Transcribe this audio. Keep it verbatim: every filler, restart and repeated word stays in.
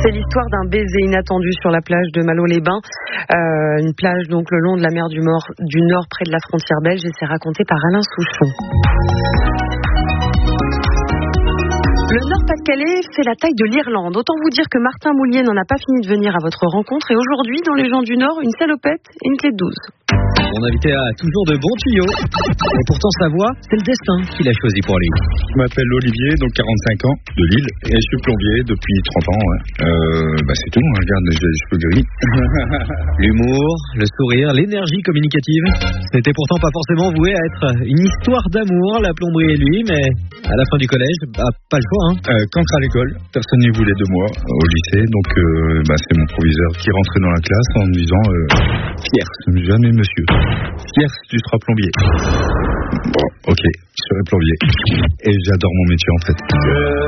C'est l'histoire d'un baiser inattendu sur la plage de Malo-les-Bains, euh, une plage donc le long de la mer du Nord, du Nord près de la frontière belge, et c'est raconté par Alain Souchon. Le Nord-Pas-de-Calais fait la taille de l'Irlande. Autant vous dire que Martin Moulier n'en a pas fini de venir à votre rencontre, et aujourd'hui, dans les gens du Nord, une salopette et une clé de douze. Mon invité a toujours de bons tuyaux. Et pourtant sa voix, c'est le destin qu'il a choisi pour lui. Je m'appelle Olivier, donc quarante-cinq ans, de Lille, et je suis plombier depuis trente ans. Ouais. Euh, bah c'est tout, hein. Regarde, j'ai les cheveux gris. L'humour, le sourire, l'énergie communicative. C'était pourtant pas forcément voué à être une histoire d'amour, la plomberie et lui, mais à la fin du collège, bah, pas le choix. Hein. Euh, qu'entre à l'école, personne ne voulait de moi au lycée, donc euh, bah, c'est mon proviseur qui rentrait dans la classe en me disant euh, Fier, jamais monsieur. Fier, tu seras plombier. Bon, ok, je serai plombier. Et j'adore mon métier en fait.